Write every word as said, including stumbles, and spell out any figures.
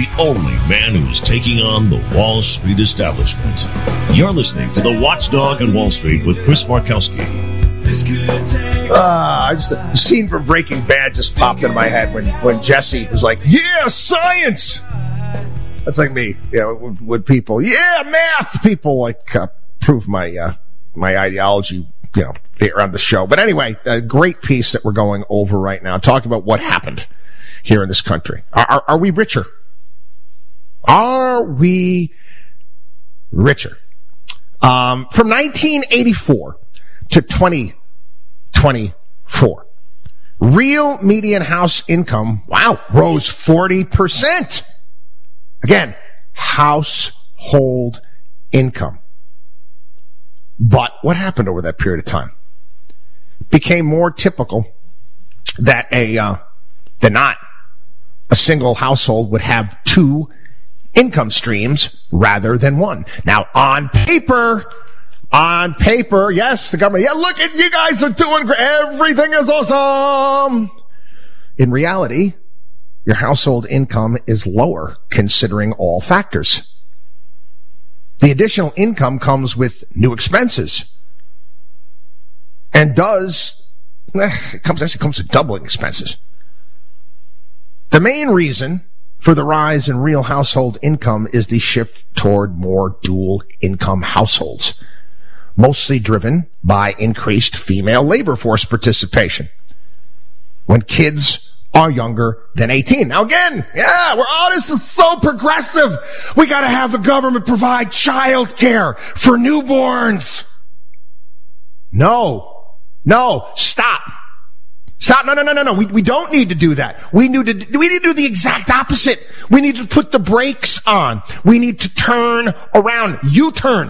the only man who is taking on the Wall Street establishment. You're listening to The Watchdog on Wall Street with Chris Markowski. Uh, I just, the scene from Breaking Bad just popped into my head when, when Jesse was like, yeah, science! That's like me, you know, with, with people. Yeah, math! People like uh, prove my uh, my ideology, you know, around the show. But anyway, a great piece that we're going over right now, talking about what happened here in this country. Are, are, are we richer? Are we richer? Um, from nineteen eighty-four to twenty twenty-four, real median house income, wow, rose forty percent. Again, household income. But what happened over that period of time? It became more typical that a, uh, than not, a single household would have two income streams rather than one. Now, on paper, on paper, yes, the government, yeah, look at you guys are doing great. Everything is awesome. In reality, your household income is lower considering all factors. The additional income comes with new expenses. And does, eh, it comes, actually comes with doubling expenses. The main reason for the rise in real household income is the shift toward more dual income households, mostly driven by increased female labor force participation when kids are younger than eighteen. Now again, yeah, we're all, this is so progressive. We gotta have the government provide child care for newborns. No, no, stop. Stop. No, no, no, no, no. We, we don't need to do that. We need to, we need to do the exact opposite. We need to put the brakes on. We need to turn around. U-turn.